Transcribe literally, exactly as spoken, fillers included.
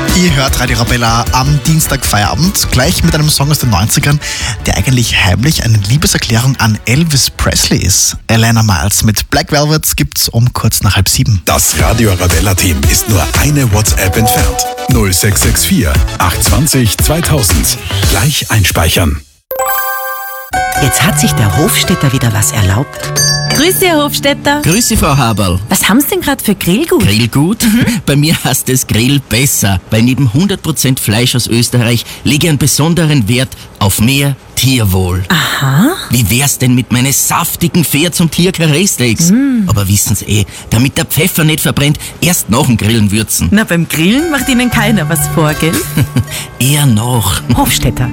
Ihr hört Radio Arabella am Dienstag Feierabend, gleich mit einem Song aus den neunzigern, der eigentlich heimlich eine Liebeserklärung an Elvis Presley ist. Alana Miles mit Black Velvet gibt's um kurz nach halb sieben. Das Radio Arabella-Team ist nur eine WhatsApp entfernt. null sechs sechs vier, acht zwei null, zweitausend. Gleich einspeichern. Jetzt hat sich der Hofstädter wieder was erlaubt. Grüße, Herr Hofstädter. Grüße, Frau Haberl. Was haben Sie denn gerade für Grillgut? Grillgut? Mhm. Bei mir heißt es Grill besser, weil neben hundert Prozent Fleisch aus Österreich lege ich einen besonderen Wert auf mehr Tierwohl. Aha. Wie wär's denn mit meinen saftigen Pferds- und Tierkarree-Steaks? Mm. Aber wissen Sie eh, damit der Pfeffer nicht verbrennt, erst nach dem Grillen würzen. Na, beim Grillen macht Ihnen keiner was vor, gell? Eher noch. Hofstädter.